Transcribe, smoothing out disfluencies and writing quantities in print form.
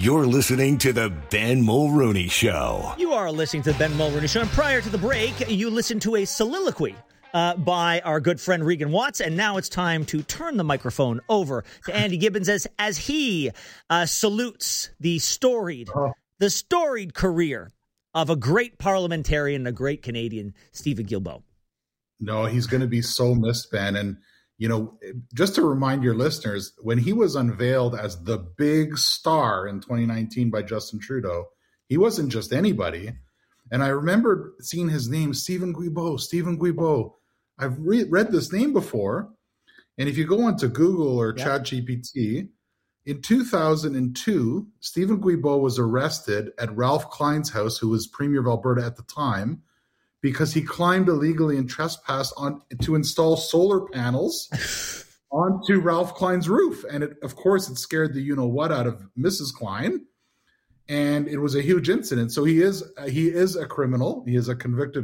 You're listening to the Ben Mulrooney Show. You are listening to the Ben Mulrooney Show. And prior to the break, you listened to a soliloquy by our good friend Regan Watts. And now it's time to turn the microphone over to Andy Gibbons as he salutes the storied career of a great parliamentarian, a great Canadian, Stephen Guilbeault. No, he's going to be so missed, Ben. And, you know, just to remind your listeners, when he was unveiled as the big star in 2019 by Justin Trudeau, he wasn't just anybody. And I remember seeing his name, Stephen Guilbeault. I've read this name before. And if you go onto Google or ChatGPT, in 2002, Stephen Guilbeault was arrested at Ralph Klein's house, who was Premier of Alberta at the time, because he climbed illegally and trespassed to install solar panels onto Ralph Klein's roof. And of course, it scared the you-know-what out of Mrs. Klein. And it was a huge incident. So he is a criminal. He is a convicted